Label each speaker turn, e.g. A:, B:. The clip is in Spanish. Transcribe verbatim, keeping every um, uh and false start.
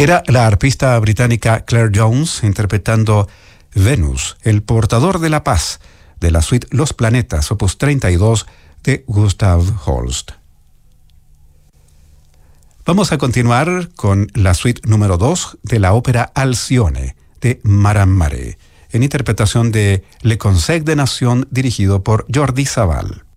A: Era la arpista británica Claire Jones interpretando Venus, el portador de la paz, de la suite Los Planetas, opus treinta y dos de Gustav Holst. Vamos a continuar con la suite número dos de la ópera Alcione de Maran Maré, en interpretación de Le Conseil de Nation dirigido por Jordi Savall.